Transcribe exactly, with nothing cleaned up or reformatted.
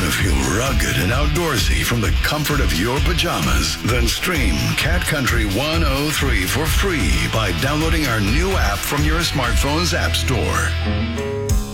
to feel rugged and outdoorsy from the comfort of your pajamas? Then stream Cat Country one oh three for free by downloading our new app from your smartphone's app store.